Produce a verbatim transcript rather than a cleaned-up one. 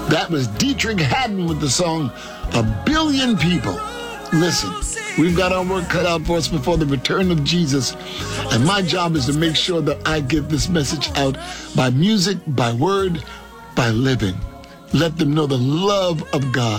That was Dietrich Haddon with the song A Billion People. Listen, we've got our work cut out for us before the return of Jesus. And my job is to make sure that I get this message out by music, by word, by living. Let them know the love of God.